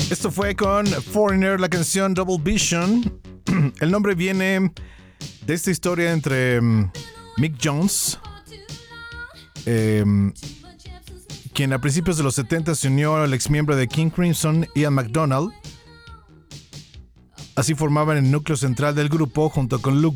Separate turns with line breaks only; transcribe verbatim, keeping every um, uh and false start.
Esto fue con Foreigner, la canción Double Vision. El nombre viene de esta historia entre um, Mick Jones, eh, quien a principios de los setenta se unió al exmiembro de King Crimson, Ian MacDonald. Así formaban el núcleo central del grupo junto con Luke